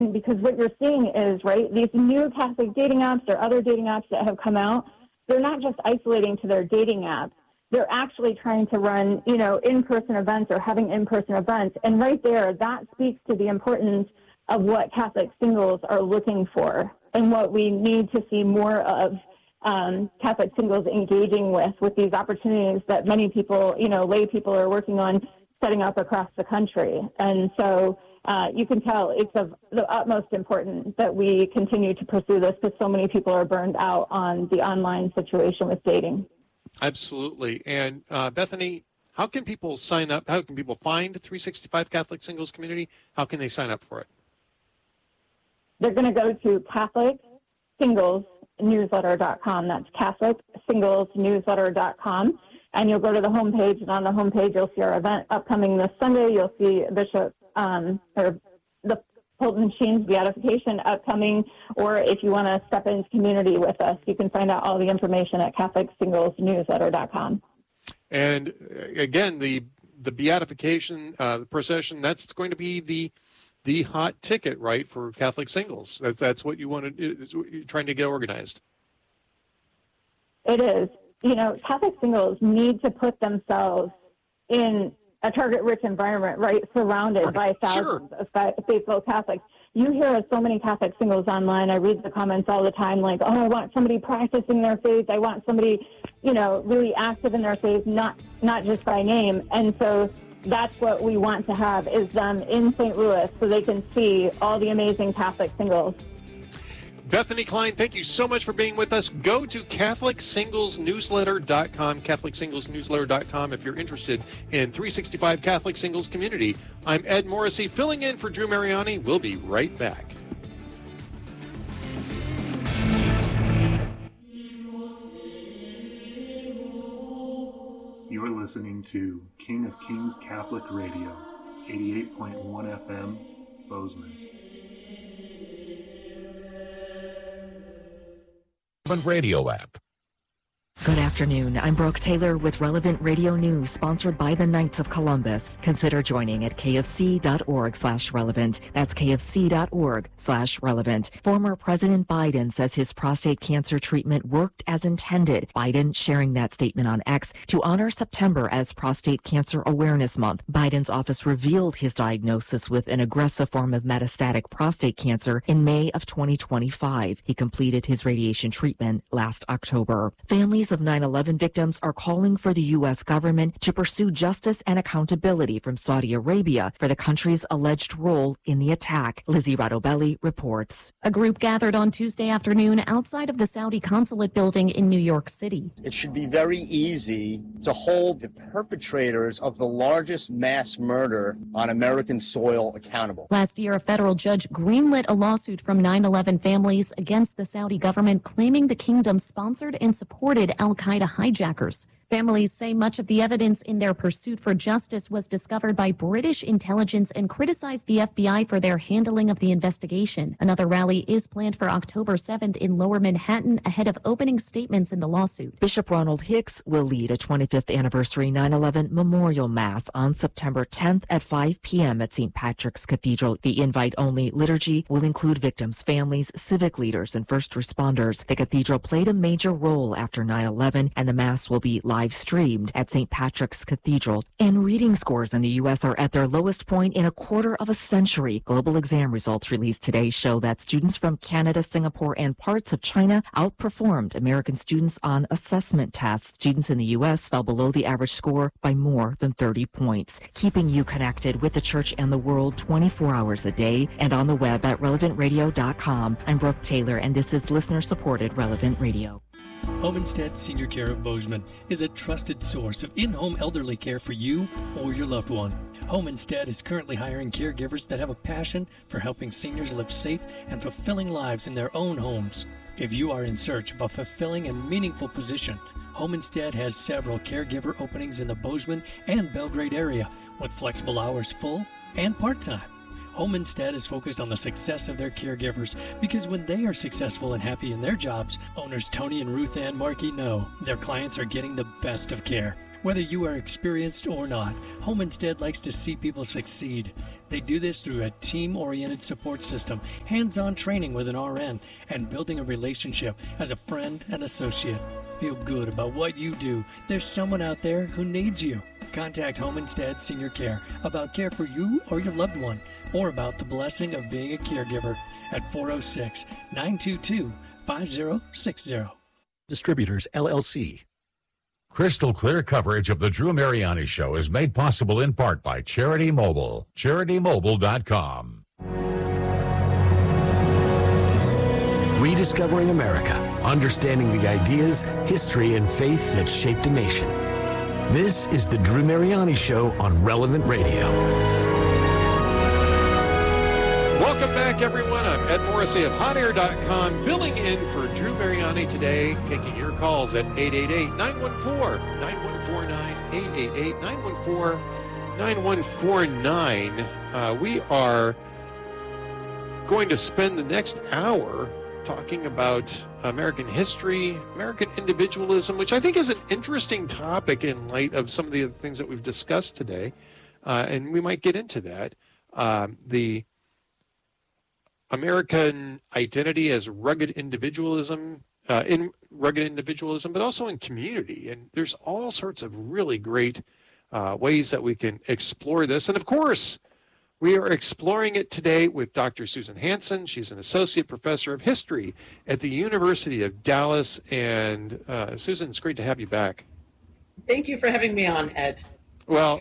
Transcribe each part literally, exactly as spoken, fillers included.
because what you're seeing is, right, these new Catholic dating apps or other dating apps that have come out, they're not just isolating to their dating apps. They're actually trying to run, you know, in-person events or having in-person events. And right there, that speaks to the importance of what Catholic singles are looking for and what we need to see more of um, Catholic singles engaging with, with these opportunities that many people, you know, lay people are working on setting up across the country. And so uh, you can tell it's of the utmost importance that we continue to pursue this because so many people are burned out on the online situation with dating. Absolutely. And uh, Bethany, how can people sign up? How can people find three sixty-five Catholic Singles Community? How can they sign up for it? They're going to go to Catholic Singles Newsletter dot com. That's Catholic Singles Newsletter dot com. And you'll go to the homepage, and on the homepage, you'll see our event upcoming this Sunday. You'll see Bishop, um, or the Fulton Sheen's beatification upcoming, or if you want to step into community with us, you can find out all the information at Catholic Singles Newsletter dot com. And again, the the beatification, uh, the procession, that's going to be the the hot ticket, right, for Catholic singles. That, that's what you want to do, you're trying to get organized. It is. You know, Catholic singles need to put themselves in a target-rich environment, right, surrounded right. by thousands sure. of faithful Catholics. You hear so many Catholic singles online. I read the comments all the time like, oh, I want somebody practicing their faith. I want somebody, you know, really active in their faith, not not just by name. And so that's what we want to have is them in Saint Louis so they can see all the amazing Catholic singles. Bethany Klein, thank you so much for being with us. Go to Catholic Singles Newsletter dot com, Catholic Singles Newsletter dot com if you're interested in three sixty-five Catholic Singles Community. I'm Ed Morrissey, filling in for Drew Mariani. We'll be right back. You are listening to King of Kings Catholic Radio, eighty-eight point one F M, Bozeman. Radio app. Good afternoon. I'm Brooke Taylor with Relevant Radio News, sponsored by the Knights of Columbus. Consider joining at kfc.org slash relevant. That's kfc.org slash relevant. Former President Biden says his prostate cancer treatment worked as intended. Biden sharing that statement on X to honor September as Prostate Cancer Awareness Month. Biden's office revealed his diagnosis with an aggressive form of metastatic prostate cancer in May of twenty twenty-five. He completed his radiation treatment last October. Families of nine eleven victims are calling for the U S government to pursue justice and accountability from Saudi Arabia for the country's alleged role in the attack. Lizzie Radobelli reports. A group gathered on Tuesday afternoon outside of the Saudi consulate building in New York City. It should be very easy to hold the perpetrators of the largest mass murder on American soil accountable. Last year, a federal judge greenlit a lawsuit from nine eleven families against the Saudi government, claiming the kingdom sponsored and supported Al-Qaeda hijackers. Families say much of the evidence in their pursuit for justice was discovered by British intelligence and criticized the F B I for their handling of the investigation. Another rally is planned for October seventh in Lower Manhattan ahead of opening statements in the lawsuit. Bishop Ronald Hicks will lead a twenty-fifth anniversary nine eleven memorial mass on September tenth at five p.m. at Saint Patrick's Cathedral. The invite-only liturgy will include victims' families, civic leaders, and first responders. The cathedral played a major role after nine eleven, and the mass will be live live streamed at Saint Patrick's Cathedral. And reading scores in the U S are at their lowest point in a quarter of a century. Global exam results released today show that students from Canada, Singapore, and parts of China outperformed American students on assessment tests. Students in the U S fell below the average score by more than thirty points. Keeping you connected with the church and the world twenty-four hours a day and on the web at relevant radio dot com. I'm Brooke Taylor, and this is listener-supported Relevant Radio. Home Instead Senior Care of Bozeman is a trusted source of in-home elderly care for you or your loved one. Home Instead is currently hiring caregivers that have a passion for helping seniors live safe and fulfilling lives in their own homes. If you are in search of a fulfilling and meaningful position, Home Instead has several caregiver openings in the Bozeman and Belgrade area with flexible hours, full and part-time. Home Instead is focused on the success of their caregivers because when they are successful and happy in their jobs, owners Tony and Ruth Ann Markey know their clients are getting the best of care. Whether you are experienced or not, Home Instead likes to see people succeed. They do this through a team-oriented support system, hands-on training with an R N, and building a relationship as a friend and associate. Feel good about what you do. There's someone out there who needs you. Contact Home Instead Senior Care about care for you or your loved one, or about the blessing of being a caregiver at four oh six, nine two two, five oh six oh. Distributors, L L C. Crystal clear coverage of the Drew Mariani Show is made possible in part by Charity Mobile. charity mobile dot com. Rediscovering America, understanding the ideas, history, and faith that shaped a nation. This is the Drew Mariani Show on Relevant Radio. Welcome back, everyone. I'm Ed Morrissey of hot air dot com, filling in for Drew Mariani today, taking your calls at eight eight eight, nine one four, nine one four nine, eight eight eight, nine one four, nine one four nine. Uh, we are going to spend the next hour talking about American history, American individualism, which I think is an interesting topic in light of some of the other things that we've discussed today, uh, and we might get into that. Um, the American identity as rugged individualism, uh, in rugged individualism, but also in community. And there's all sorts of really great uh, ways that we can explore this. And of course, we are exploring it today with Doctor Susan Hansen. She's an associate professor of history at the University of Dallas. And uh, Susan, it's great to have you back. Thank you for having me on, Ed. Well,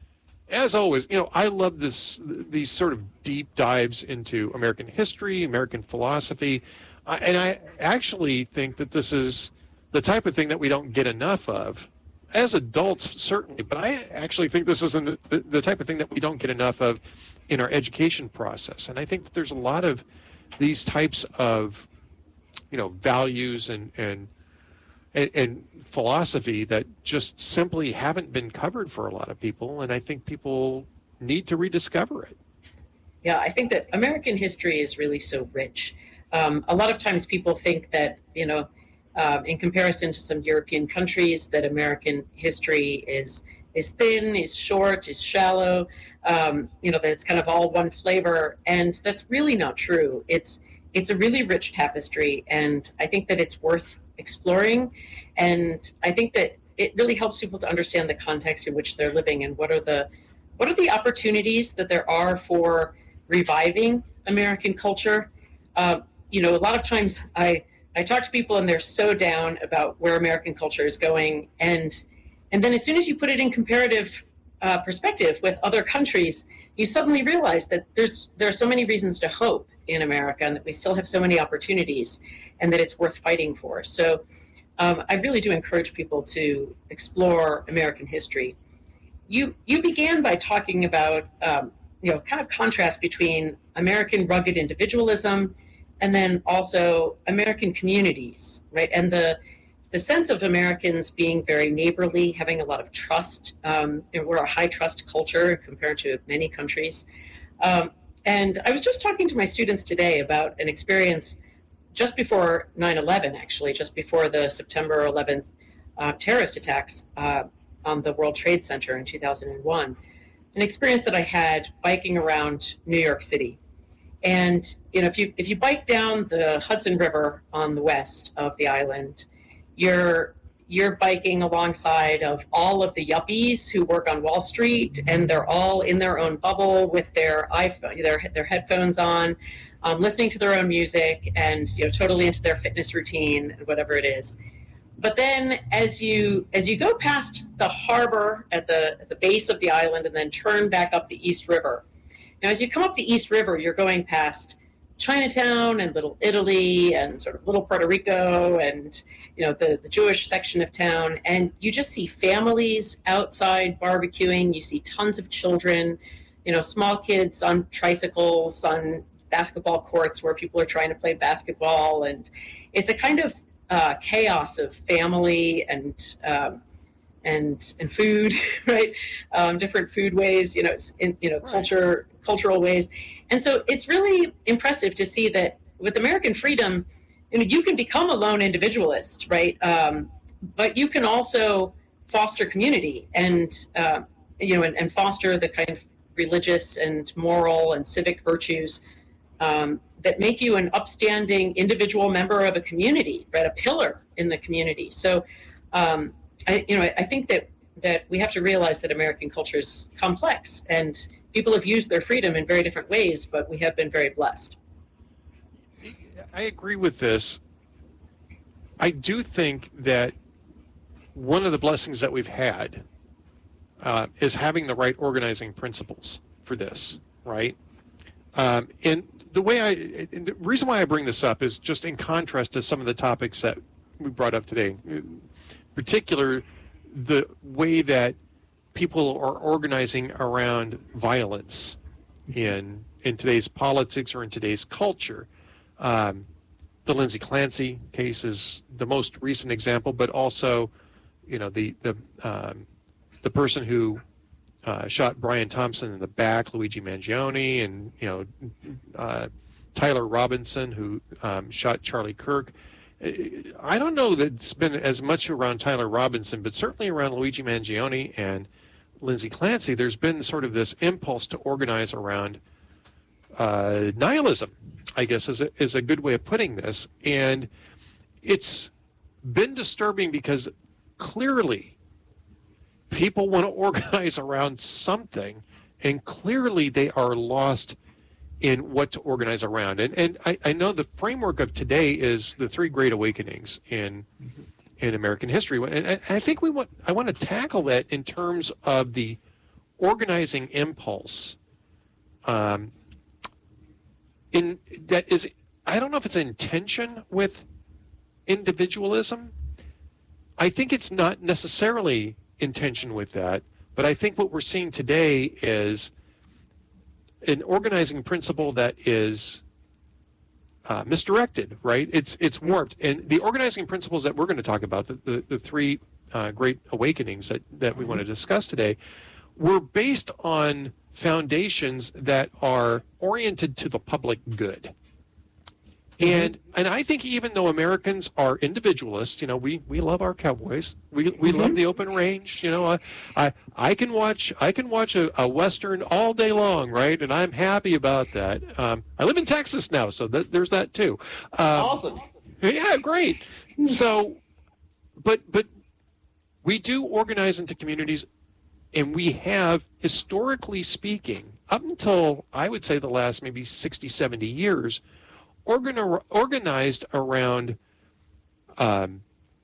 as always, you know, I love this these sort of deep dives into American history, American philosophy, uh, and I actually think that this is the type of thing that we don't get enough of. As adults, certainly, but I actually think this is an, the, the type of thing that we don't get enough of in our education process. And I think that there's a lot of these types of, you know, values and and and, and philosophy that just simply haven't been covered for a lot of people, and I think people need to rediscover it. Yeah, I think that American history is really so rich. Um, a lot of times people think that, you know, um, in comparison to some European countries, that American history is is thin, is short, is shallow, um, you know, that it's kind of all one flavor, and that's really not true. It's it's a really rich tapestry, and I think that it's worth exploring. And I think that it really helps people to understand the context in which they're living and what are the what are the opportunities that there are for reviving American culture. Uh, you know, a lot of times I, I talk to people and they're so down about where American culture is going. And and then as soon as you put it in comparative uh, perspective with other countries, you suddenly realize that there's there are so many reasons to hope in America and that we still have so many opportunities and that it's worth fighting for. So um, I really do encourage people to explore American history. You you began by talking about um, you know, kind of contrast between American rugged individualism and then also American communities, right? And the the sense of Americans being very neighborly, having a lot of trust. Um, you know, we're a high trust culture compared to many countries. Um, and I was just talking to my students today about an experience just before nine eleven, actually, just before the September eleventh uh, terrorist attacks uh, on the World Trade Center in two thousand one. An experience that I had biking around New York City. And, you know, if you if you bike down the Hudson River on the west of the island, you're you're biking alongside of all of the yuppies who work on Wall Street, and they're all in their own bubble with their iPhone, their their headphones on, um, listening to their own music, and, you know, totally into their fitness routine and whatever it is. But then as you as you go past the harbor at the at the base of the island and then turn back up the East River, now as you come up the East River, you're going past Chinatown and Little Italy and sort of Little Puerto Rico and, you know, the, the Jewish section of town, and you just see families outside barbecuing. You see tons of children, you know, small kids on tricycles, on basketball courts where people are trying to play basketball, and it's a kind of Uh, chaos of family and um, and and food, right? Um, different food ways, you know, in, you know, right. culture, cultural ways, and so it's really impressive to see that with American freedom, you know, you can become a lone individualist, right? Um, but you can also foster community and uh, you know, and, and foster the kind of religious and moral and civic virtues um, that make you an upstanding individual member of a community, right? A pillar in the community. So, um, I, you know, I, I think that that we have to realize that American culture is complex, and people have used their freedom in very different ways, but we have been very blessed. I agree with this. I do think that one of the blessings that we've had uh, is having the right organizing principles for this, right? Um, and the way I, and the reason why I bring this up is just in contrast to some of the topics that we brought up today, in particular, the way that people are organizing around violence in in today's politics or in today's culture. Um, the Lindsay Clancy case is the most recent example, but also, you know, the the um, the person who uh, shot Brian Thompson in the back, Luigi Mangione, and you know, uh, Tyler Robinson, who um, shot Charlie Kirk. I don't know that it's been as much around Tyler Robinson, but certainly around Luigi Mangione and Lindsay Clancy, there's been sort of this impulse to organize around uh, nihilism, I guess is a, is a good way of putting this. And it's been disturbing because clearly people want to organize around something, and clearly they are lost in what to organize around. And and I, I know the framework of today is the three great awakenings in mm-hmm. in American history. And I, I think we want I want to tackle that in terms of the organizing impulse. Um, in that is, I don't know if it's in tension with individualism. I think it's not necessarily in tension with that, but I think what we're seeing today is an organizing principle that is uh, misdirected, right? It's it's warped. And the organizing principles that we're going to talk about, the, the, the three uh, great awakenings that, that we want to discuss today, were based on foundations that are oriented to the public good. And and I think even though Americans are individualists, you know, we, we love our cowboys. We we mm-hmm. love the open range. You know, I I, I can watch I can watch a, a Western all day long, right? And I'm happy about that. Um, I live in Texas now, so th- there's that too. Um, awesome. Yeah, great. So, but but we do organize into communities, and we have, historically speaking, up until I would say the last maybe sixty, seventy years, Organ- organized around um,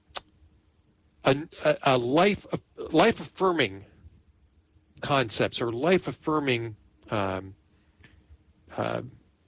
a, a life life affirming concepts or life affirming um, uh,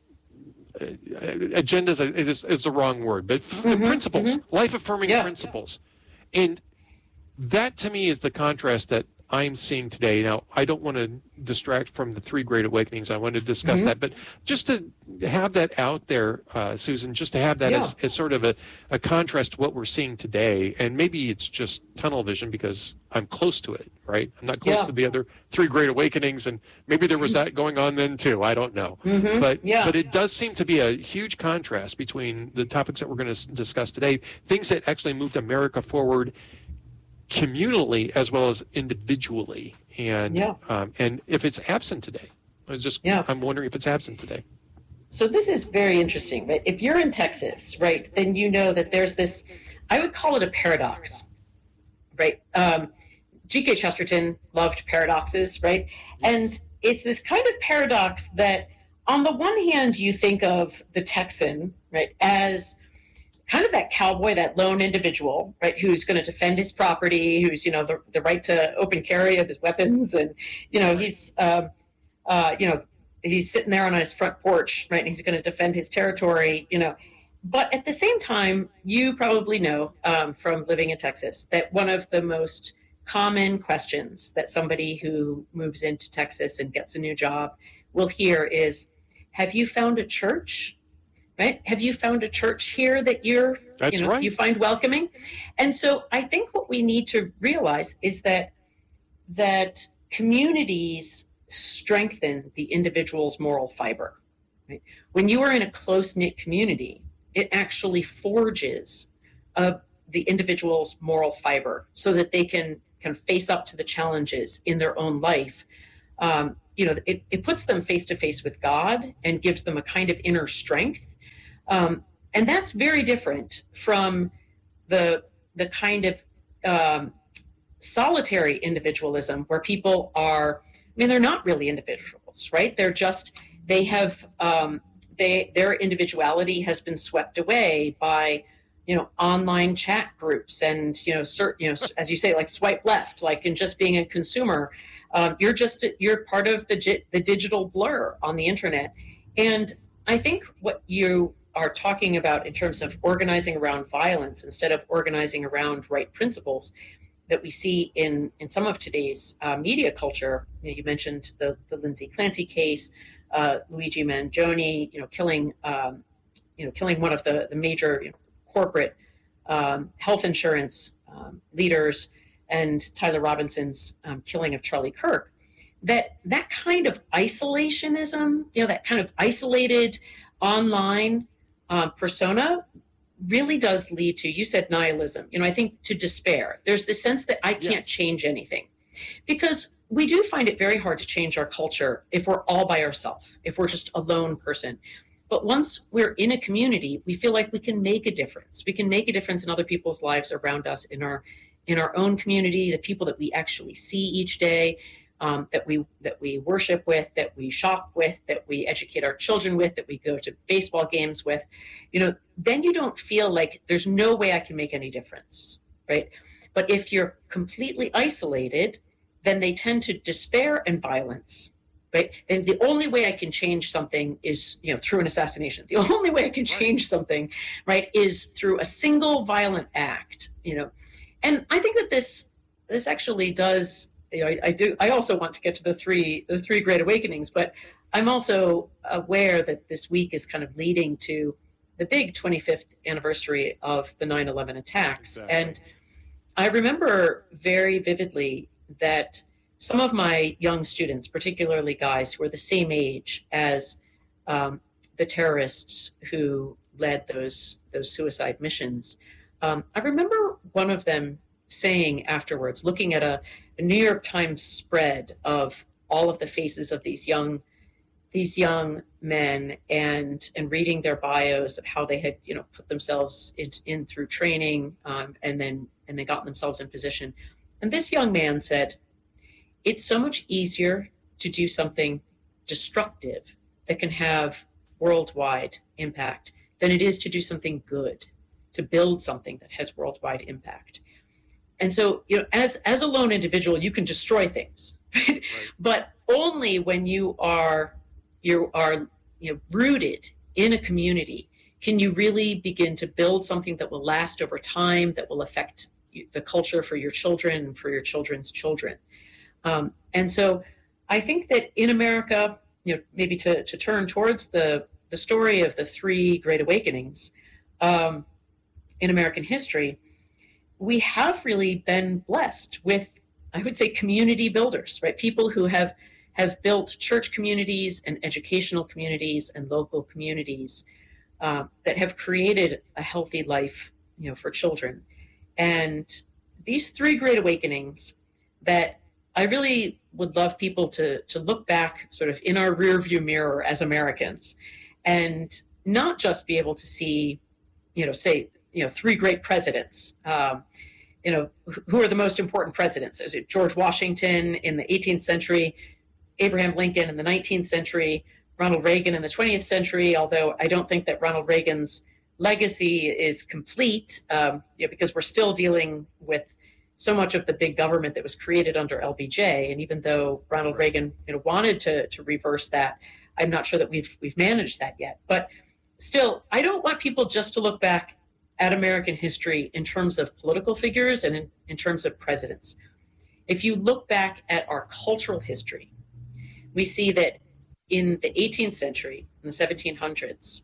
agendas is, is the wrong word, but mm-hmm, principles, mm-hmm. life affirming yeah. principles, and that to me is the contrast that I'm seeing today. Now, I don't want to distract from the three great awakenings. I want to discuss mm-hmm. that, but just to have that out there, uh, Susan, just to have that yeah. as, as sort of a, a contrast to what we're seeing today, and maybe it's just tunnel vision because I'm close to it, right? I'm not close yeah. to the other three great awakenings, and maybe there was that going on then too. I don't know. Mm-hmm. But, yeah. but it does seem to be a huge contrast between the topics that we're going to discuss today, things that actually moved America forward communally as well as individually, and yeah. um, and if it's absent today, I was just yeah. I'm wondering if it's absent today. So this is very interesting. But if you're in Texas, right, then you know that there's this, I would call it a paradox, right? Um, G K Chesterton loved paradoxes, right? And it's this kind of paradox that, on the one hand, you think of the Texan, right, as kind of that cowboy, that lone individual, right, who's going to defend his property, who's, you know, the, the right to open carry of his weapons. And, you know, he's, um, uh, you know, he's sitting there on his front porch, right, and he's going to defend his territory, you know. But at the same time, you probably know um, from living in Texas that one of the most common questions that somebody who moves into Texas and gets a new job will hear is, have you found a church? Right? Have you found a church here that you're, That's you know, right. you find welcoming? And so I think what we need to realize is that that communities strengthen the individual's moral fiber. Right? When you are in a close-knit community, it actually forges uh, the individual's moral fiber so that they can can face up to the challenges in their own life. Um, you know, it, it puts them face to face with God and gives them a kind of inner strength. Um, and that's very different from the, the kind of um, solitary individualism where people are, I mean, they're not really individuals, right? They're just, they have, um, they, their individuality has been swept away by, you know, online chat groups and, you know, certain, you know, as you say, like swipe left, like in just being a consumer, um, you're just, you're part of the, the digital blur on the internet. And I think what you are talking about in terms of organizing around violence instead of organizing around right principles that we see in, in some of today's uh, media culture, you know, you mentioned the, the Lindsay Clancy case, uh, Luigi Mangione, you know, killing, um, you know, killing one of the, the major, you know, corporate um, health insurance um, leaders, and Tyler Robinson's um, killing of Charlie Kirk, that that kind of isolationism, you know, that kind of isolated online um, persona really does lead to, you said nihilism, you know, I think to despair. There's this sense that I can't yes. change anything, because we do find it very hard to change our culture if we're all by ourselves, if we're just a lone person. But once we're in a community, we feel like we can make a difference. We can make a difference in other people's lives around us, in our in our own community, the people that we actually see each day, um, that we that we worship with, that we shop with, that we educate our children with, that we go to baseball games with. You know, then you don't feel like there's no way I can make any difference, right? But if you're completely isolated, then they tend to despair and violence. Right. And the only way I can change something is, you know, through an assassination. The only way I can change something, right, is through a single violent act, you know. And I think that this this actually does, you know, I, I do. I also want to get to the three the three great awakenings, but I'm also aware that this week is kind of leading to the big twenty-fifth anniversary of the nine eleven attacks. Exactly. And I remember very vividly that some of my young students, particularly guys who are the same age as um, the terrorists who led those those suicide missions, um, I remember one of them saying afterwards, looking at a, a New York Times spread of all of the faces of these young these young men, and and reading their bios of how they had, you know, put themselves in, in through training, um, and then and they got themselves in position. And this young man said, it's so much easier to do something destructive that can have worldwide impact than it is to do something good, to build something that has worldwide impact. And so, you know, as, as a lone individual, you can destroy things, right? Right. But only when you are, you are, you know, rooted in a community can you really begin to build something that will last over time, that will affect the culture for your children and for your children's children. Um, and so I think that in America, you know, maybe to, to turn towards the, the story of the three great awakenings um, in American history, we have really been blessed with, I would say, community builders, right? People who have, have built church communities and educational communities and local communities uh, that have created a healthy life, you know, for children. And these three great awakenings that I really would love people to to look back sort of in our rearview mirror as Americans, and not just be able to see, you know, say, you know, three great presidents, um, you know, who are the most important presidents? Is it George Washington in the eighteenth century, Abraham Lincoln in the nineteenth century, Ronald Reagan in the twentieth century, although I don't think that Ronald Reagan's legacy is complete, um, you know, because we're still dealing with so much of the big government that was created under L B J. And even though Ronald Reagan, you know, wanted to to reverse that, I'm not sure that we've we've managed that yet. But still, I don't want people just to look back at American history in terms of political figures and in, in terms of presidents. If you look back at our cultural history, we see that in the eighteenth century, in the seventeen hundreds,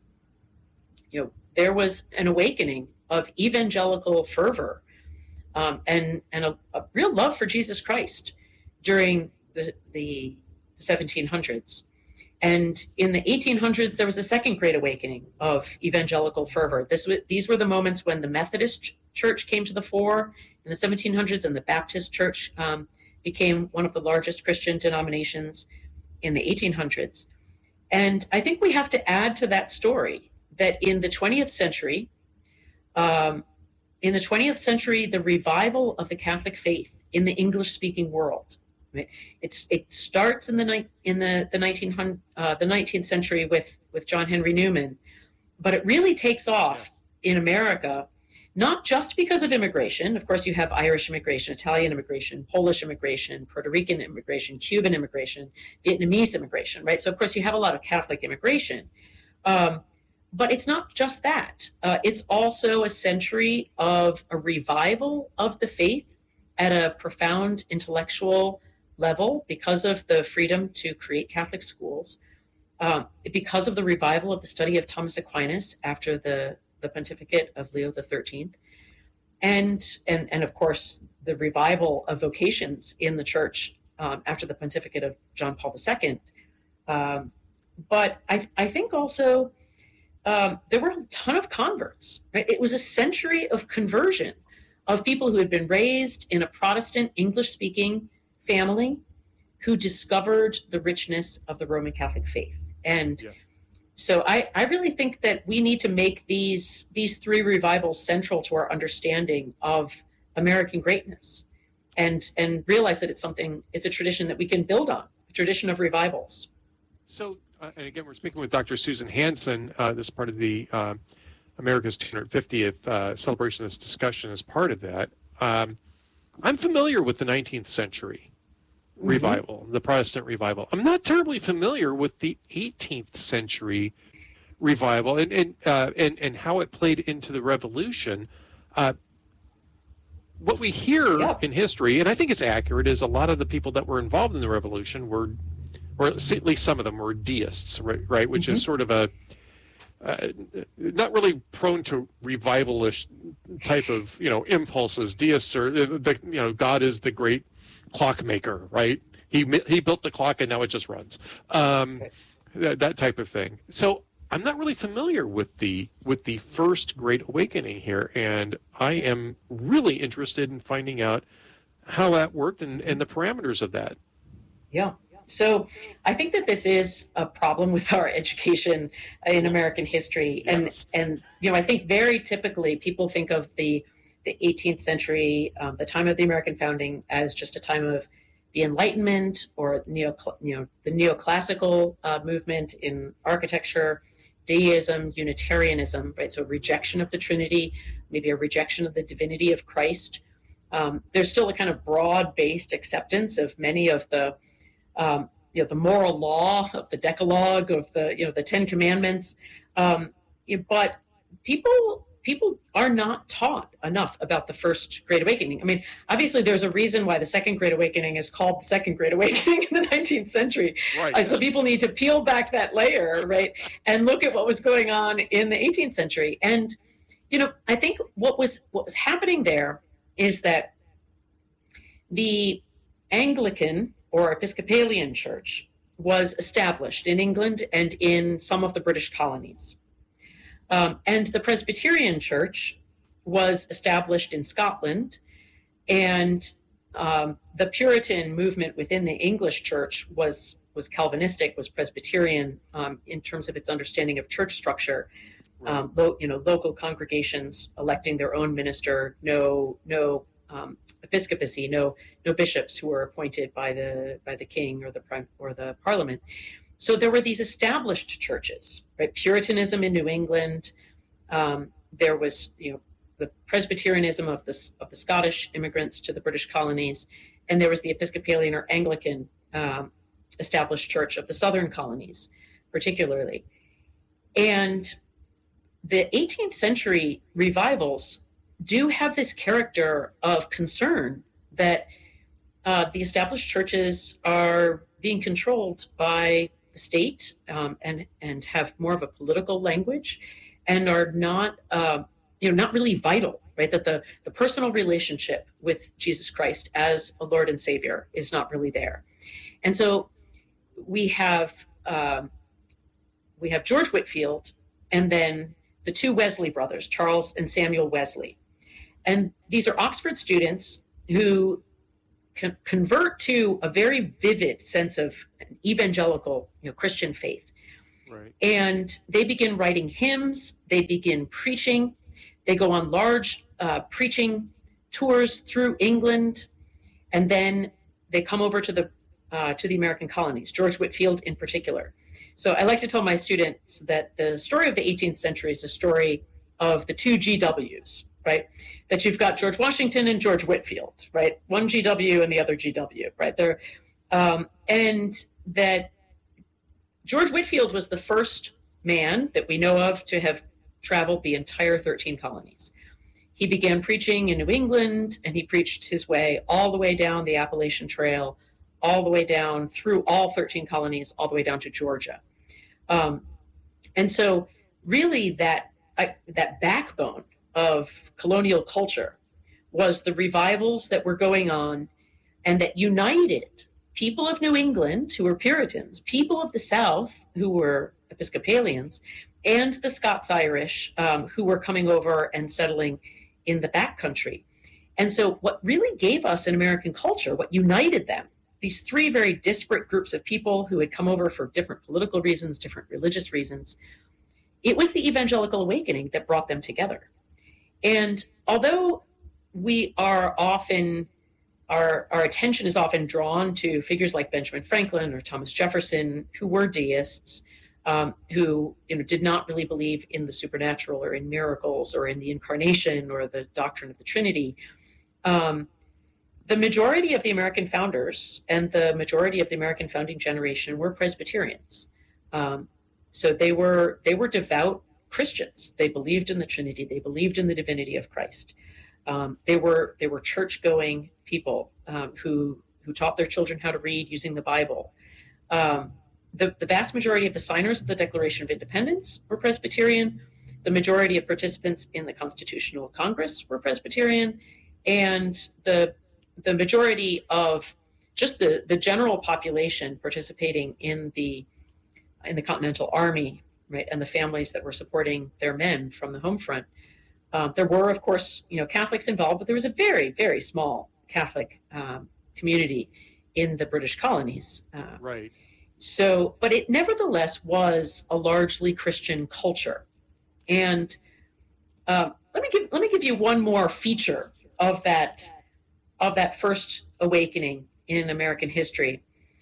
you know, there was an awakening of evangelical fervor Um, and and a, a real love for Jesus Christ during the, the seventeen hundreds. And in the eighteen hundreds, there was a second great awakening of evangelical fervor. This was, these were the moments when the Methodist ch- Church came to the fore in the seventeen hundreds, and the Baptist Church um, became one of the largest Christian denominations. in the eighteen hundreds. And I think we have to add to that story that in the twentieth century, um, in the twentieth century, the revival of the Catholic faith in the English-speaking world, right? It's it starts in the in the the nineteen uh, the nineteenth century with with John Henry Newman, but it really takes off in America, not just because of immigration. Of course, you have Irish immigration, Italian immigration, Polish immigration, Puerto Rican immigration, Cuban immigration, Vietnamese immigration, right? So, of course, you have a lot of Catholic immigration. Um, but it's not just that. Uh, it's also a century of a revival of the faith at a profound intellectual level because of the freedom to create Catholic schools, um, because of the revival of the study of Thomas Aquinas after the the pontificate of Leo the thirteenth, and and and of course the revival of vocations in the church um, after the pontificate of John Paul the Second. Um, but I I think also um, there were a ton of converts. Right? It was a century of conversion of people who had been raised in a Protestant English-speaking family who discovered the richness of the Roman Catholic faith. And yes. So I, I really think that we need to make these these three revivals central to our understanding of American greatness, and and realize that it's something, it's a tradition that we can build on, a tradition of revivals. So, uh, and again, we're speaking with Doctor Susan Hansen. Uh, this is part of the uh, America's two hundred fiftieth uh, celebration. This discussion is part of that. Um, I'm familiar with the nineteenth century revival, mm-hmm. the Protestant revival. I'm not terribly familiar with the eighteenth century revival and and uh, and, and how it played into the Revolution. Uh, what we hear yeah. in history, and I think it's accurate, is a lot of the people that were involved in the Revolution were, or at least some of them were deists, right? right? Which mm-hmm. is sort of a uh, not really prone to revivalish type of you know impulses. Deists are the you know God is the great clockmaker, right? He he built the clock and now it just runs. Um, that, that type of thing. So I'm not really familiar with the with the first Great Awakening here, and I am really interested in finding out how that worked and, and the parameters of that. Yeah. So I think that this is a problem with our education in American history, and yes. and you know I think very typically people think of the the eighteenth century, um, the time of the American founding, as just a time of the Enlightenment or neo, you know, the neoclassical uh, movement in architecture, deism, Unitarianism, right? So rejection of the Trinity, maybe a rejection of the divinity of Christ. Um, there's still a kind of broad-based acceptance of many of the, um, you know, the moral law of the Decalogue, of the, you know, the Ten Commandments, um, but people. People are not taught enough about the first Great Awakening. I mean, obviously, there's a reason why the Second Great Awakening is called the Second Great Awakening in the nineteenth century. Right, uh, yes. So people need to peel back that layer, right, and look at what was going on in the eighteenth century. And, you know, I think what was what was happening there is that the Anglican or Episcopalian Church was established in England and in some of the British colonies. Um, and the Presbyterian Church was established in Scotland, and um, the Puritan movement within the English Church was was Calvinistic, was Presbyterian um, in terms of its understanding of church structure. Um, lo- you know, local congregations electing their own minister, no no um, episcopacy, no no bishops who were appointed by the by the king or the prime or the parliament. So there were these established churches, right? Puritanism in New England. Um, there was, you know, the Presbyterianism of the of the Scottish immigrants to the British colonies, and there was the Episcopalian or Anglican um, established church of the Southern colonies, particularly. And the eighteenth century revivals do have this character of concern that uh, the established churches are being controlled by state um, and and have more of a political language and are not uh, you know not really vital, right? That the the personal relationship with Jesus Christ as a Lord and Savior is not really there. And so we have um, we have George Whitefield and then the two Wesley brothers, Charles and Samuel Wesley. And these are Oxford students who con- convert to a very vivid sense of evangelical, you know, Christian faith. Right. And they begin writing hymns, they begin preaching, they go on large uh, preaching tours through England, and then they come over to the uh, to the American colonies, George Whitefield in particular. So I like to tell my students that the story of the eighteenth century is a story of the two G Ws, right? That you've got George Washington and George Whitefield, right? One G W and the other G W, right? There, um, and that George Whitefield was the first man that we know of to have traveled the entire thirteen colonies. He began preaching in New England, and he preached his way all the way down the Appalachian Trail, all the way down through all thirteen colonies, all the way down to Georgia. Um, and so really that, uh, that backbone of colonial culture was the revivals that were going on and that united people of New England who were Puritans, people of the South who were Episcopalians, and the Scots-Irish um, who were coming over and settling in the backcountry. And so what really gave us an American culture, what united them, these three very disparate groups of people who had come over for different political reasons, different religious reasons, it was the evangelical awakening that brought them together. And although we are often, our, our attention is often drawn to figures like Benjamin Franklin or Thomas Jefferson, who were deists, um, who you know, did not really believe in the supernatural or in miracles or in the incarnation or the doctrine of the Trinity, um, the majority of the American founders and the majority of the American founding generation were Presbyterians. Um, so they were they were devout Christians. They believed in the Trinity. They believed in the divinity of Christ. Um, they were they were church-going people um, who who taught their children how to read using the Bible. Um, the, the vast majority of the signers of the Declaration of Independence were Presbyterian. The majority of participants in the Constitutional Congress were Presbyterian, and the the majority of just the, the general population participating in the in the Continental Army, right, and the families that were supporting their men from the home front. Um, there were, of course, you know, Catholics involved, but there was a very, very small Catholic um, community in the British colonies. Uh, right. So, but it nevertheless was a largely Christian culture. And uh, let me give let me give you one more feature of that of that first awakening in American history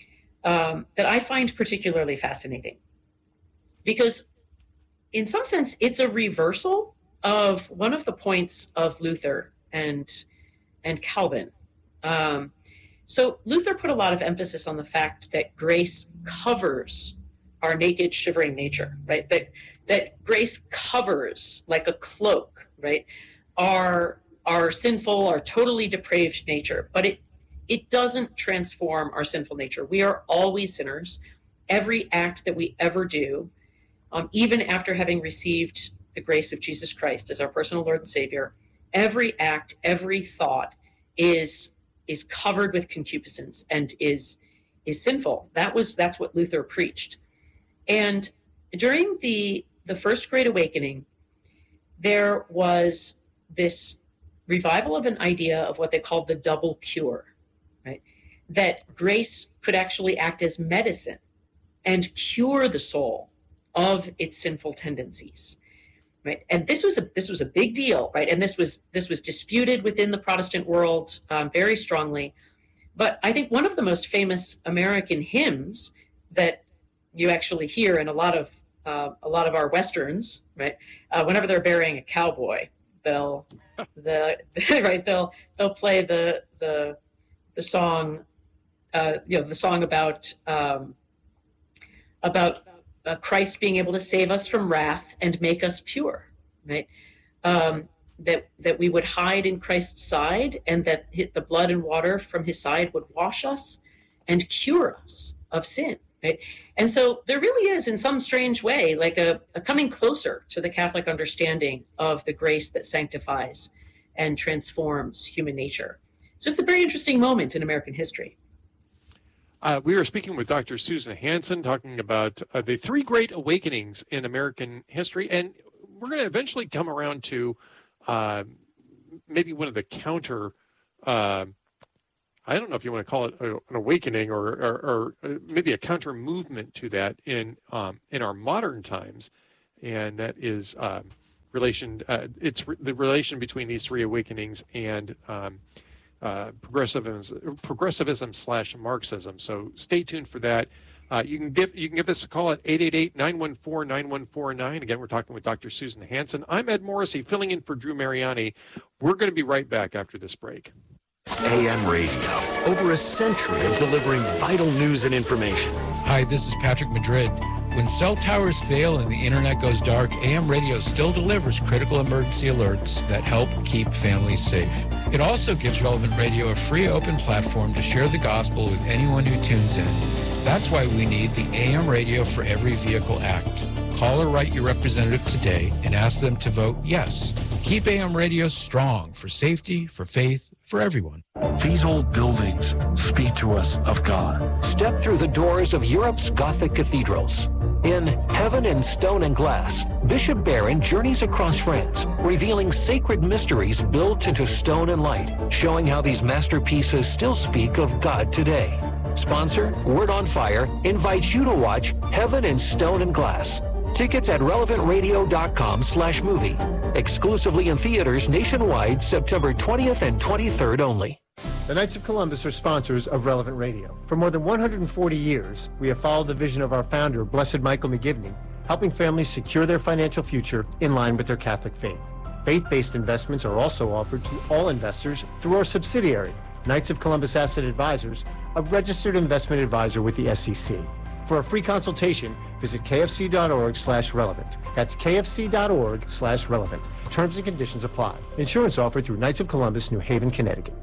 um, that I find particularly fascinating, because in some sense it's a reversal of one of the points of Luther and and Calvin. Um, so Luther put a lot of emphasis on the fact that grace covers our naked, shivering nature, right? That that grace covers like a cloak, right? Our our sinful, our totally depraved nature, but it it doesn't transform our sinful nature. We are always sinners. Every act that we ever do, um, even after having received the grace of Jesus Christ as our personal Lord and Savior, every act, every thought is is covered with concupiscence and is is sinful. That was that's what Luther preached. And during the the First Great Awakening, there was this revival of an idea of what they called the double cure, right? That grace could actually act as medicine and cure the soul of its sinful tendencies, right? And this was a this was a big deal, right? And this was this was disputed within the Protestant world um, very strongly. But I think one of the most famous American hymns that you actually hear in a lot of uh, a lot of our westerns, right? Uh, whenever they're burying a cowboy, they'll the right they'll they'll play the the the song, uh, you know, the song about um, about uh, Christ being able to save us from wrath and make us pure, right? Um, that that we would hide in Christ's side, and that the blood and water from his side would wash us and cure us of sin, right? And so there really is, in some strange way, like a, a coming closer to the Catholic understanding of the grace that sanctifies and transforms human nature. So it's a very interesting moment in American history. Uh, we were speaking with Doctor Susan Hansen, talking about uh, the three great awakenings in American history, and we're going to eventually come around to uh, maybe one of the counter uh, I don't know if you want to call it a, an awakening or, or, or maybe a counter movement to that in um, in our modern times, and that is uh, relation. Uh, it's re- the relation between these three awakenings and um, uh, progressivism, progressivism slash Marxism. So stay tuned for that. Uh, you can give you can give us a call at eight eight eight, nine one four, nine one four nine. Again, we're talking with Doctor Susan Hansen. I'm Ed Morrissey, filling in for Drew Mariani. We're going to be right back after this break. A M Radio, over a century of delivering vital news and information. Hi, this is Patrick Madrid. When cell towers fail and the internet goes dark, A M Radio still delivers critical emergency alerts that help keep families safe. It also gives Relevant Radio a free open platform to share the gospel with anyone who tunes in. That's why we need the A M Radio for Every Vehicle Act. Call or write your representative today and ask them to vote yes. Keep A M Radio strong for safety, for faith, for everyone. These old buildings speak to us of God. Step through the doors of Europe's Gothic cathedrals. In Heaven in Stone and Glass, Bishop Barron journeys across France, revealing sacred mysteries built into stone and light, showing how these masterpieces still speak of God today. Sponsor, Word on Fire, invites you to watch Heaven in Stone and Glass. Tickets at relevant radio dot com slash movie. Exclusively in theaters nationwide, September twentieth and twenty-third only. The Knights of Columbus are sponsors of Relevant Radio. For more than one hundred forty years, we have followed the vision of our founder, Blessed Michael McGivney, helping families secure their financial future in line with their Catholic faith. Faith-based investments are also offered to all investors through our subsidiary, Knights of Columbus Asset Advisors, a registered investment advisor with the S E C. For a free consultation, visit kfc.org slash relevant. That's kfc.org slash relevant. Terms and conditions apply. Insurance offered through Knights of Columbus, New Haven, Connecticut.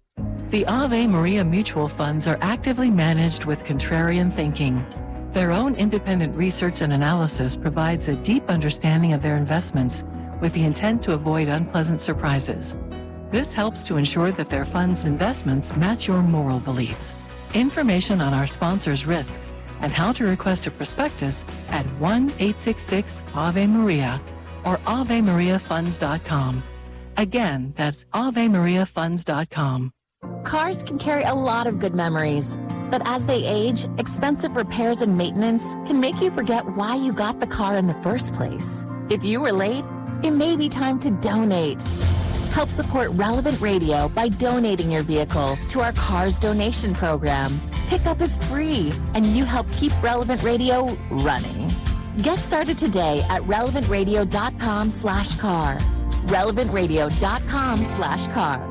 The Ave Maria mutual funds are actively managed with contrarian thinking. Their own independent research and analysis provides a deep understanding of their investments with the intent to avoid unpleasant surprises. This helps to ensure that their funds' investments match your moral beliefs. Information on our sponsors' risks and how to request a prospectus at one eight six six Ave Maria or ave maria funds dot com. Again, that's ave maria funds dot com. Cars can carry a lot of good memories, but as they age, expensive repairs and maintenance can make you forget why you got the car in the first place. If you were late, it may be time to donate. Help support Relevant Radio by donating your vehicle to our Cars Donation Program. Pickup is free, and you help keep Relevant Radio running. Get started today at relevant radio dot com slash car. relevant radio dot com slash car.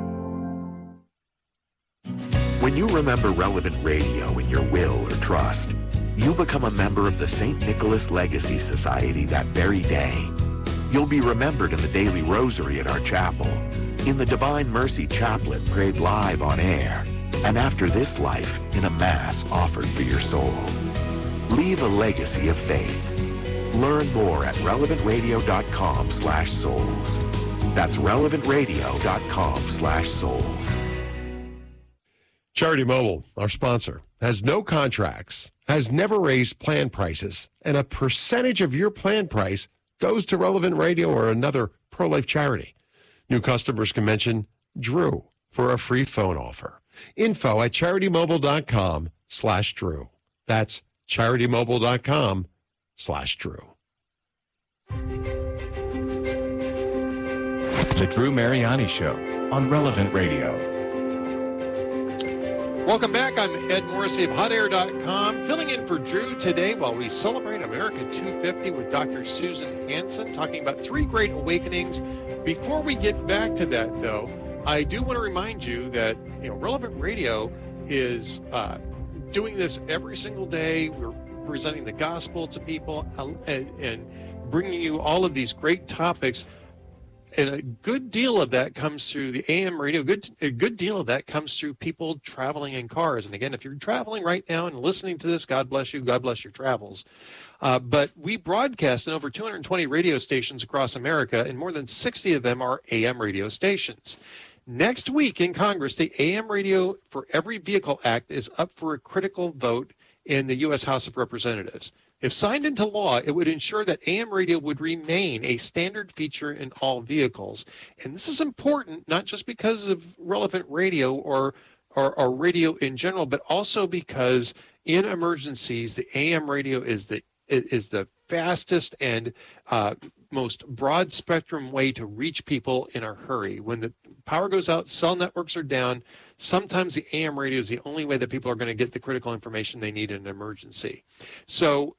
When you remember Relevant Radio in your will or trust, you become a member of the Saint Nicholas Legacy Society that very day. You'll be remembered in the daily rosary at our chapel, in the Divine Mercy Chaplet prayed live on air, and after this life in a Mass offered for your soul. Leave a legacy of faith. Learn more at relevant radio dot com slash souls. That's relevant radio dot com slash souls. Charity Mobile, our sponsor, has no contracts, has never raised plan prices, and a percentage of your plan price goes to Relevant Radio or another pro-life charity. New customers can mention Drew for a free phone offer. Info at charity mobile dot com slash Drew. That's charity mobile dot com slash Drew. The Drew Mariani Show on Relevant Radio. Welcome back. I'm Ed Morrissey of hot air dot com, filling in for Drew today while we celebrate America two fifty with Doctor Susan Hansen, talking about three great awakenings. Before we get back to that, though, I do want to remind you that you know Relevant Radio is uh, doing this every single day. We're presenting the gospel to people uh, and, and bringing you all of these great topics. And a good deal of that comes through the A M radio. Good, a good deal of that comes through people traveling in cars. And again, if you're traveling right now and listening to this, God bless you. God bless your travels. Uh, but we broadcast in over two hundred twenty radio stations across America, and more than sixty of them are A M radio stations. Next week in Congress, the A M Radio for Every Vehicle Act is up for a critical vote in the U S House of Representatives. If signed into law, it would ensure that A M radio would remain a standard feature in all vehicles. And this is important, not just because of Relevant Radio or or, or radio in general, but also because in emergencies, the A M radio is the is the fastest and uh, most broad spectrum way to reach people in a hurry. When the power goes out, cell networks are down, sometimes the A M radio is the only way that people are going to get the critical information they need in an emergency. So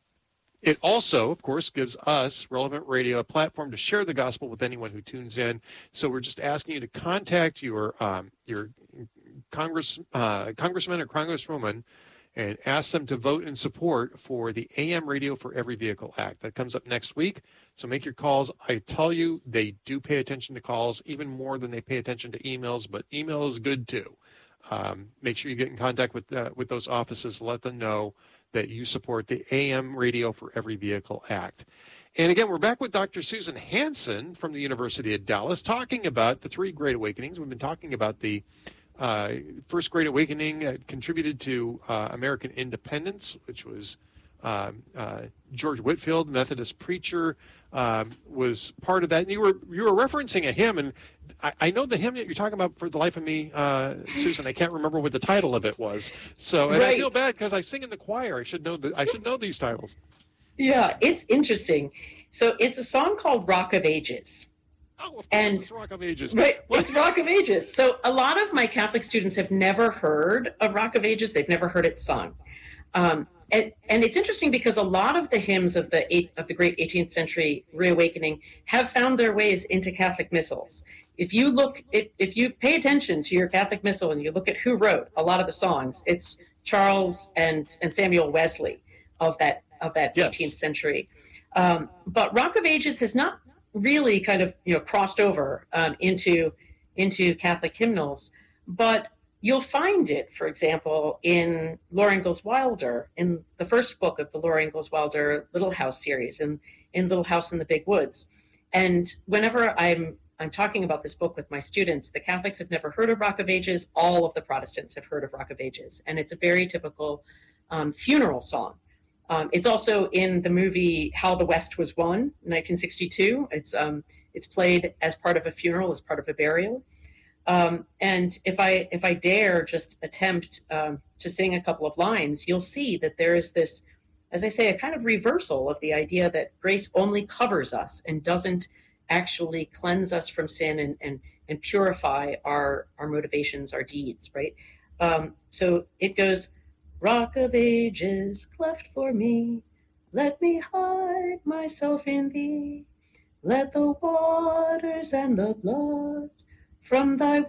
it also, of course, gives us, Relevant Radio, a platform to share the gospel with anyone who tunes in. So we're just asking you to contact your um, your Congress uh, congressman or congresswoman and ask them to vote in support for the A M Radio for Every Vehicle Act. That comes up next week. So make your calls. I tell you, they do pay attention to calls even more than they pay attention to emails, but email is good too. Um, make sure you get in contact with uh, with those offices. Let them know that you support the A M Radio for Every Vehicle Act. And again, we're back with Doctor Susan Hansen from the University of Dallas talking about the three Great Awakenings. We've been talking about the uh, first Great Awakening that contributed to uh, American independence, which was um, uh, George Whitefield, Methodist preacher, um, was part of that. And you were you were referencing a hymn, and I, I know the hymn that you're talking about, For the Life of Me, uh, Susan. I can't remember what the title of it was. So, and Right. I feel bad because I sing in the choir. I should know the, I should know these titles. Yeah, it's interesting. So it's a song called Rock of Ages. Oh, of and it's Rock of Ages. Right, it's Rock of Ages. So a lot of my Catholic students have never heard of Rock of Ages. They've never heard it sung. Um, and, and it's interesting because a lot of the hymns of the eight, of the great eighteenth century reawakening have found their ways into Catholic missals. If you look, if, if you pay attention to your Catholic missal and you look at who wrote a lot of the songs, it's Charles and, and Samuel Wesley of that of that Yes. eighteenth century. Um, but Rock of Ages has not really kind of you know crossed over um, into into Catholic hymnals, but you'll find it, for example, in Laura Ingalls Wilder, in the first book of the Laura Ingalls Wilder Little House series, in in Little House in the Big Woods. And whenever I'm I'm talking about this book with my students, the Catholics have never heard of Rock of Ages. All of the Protestants have heard of Rock of Ages, and it's a very typical um, funeral song. Um, it's also in the movie How the West Was Won, nineteen sixty-two. It's um, it's played as part of a funeral, as part of a burial. Um, and if I if I dare just attempt um, to sing a couple of lines, you'll see that there is this, as I say, a kind of reversal of the idea that grace only covers us and doesn't actually cleanse us from sin and and, and purify our our motivations, our deeds, right? Um, so it goes. Rock of Ages, cleft for me, let me hide myself in thee. Let the waters and the blood from thy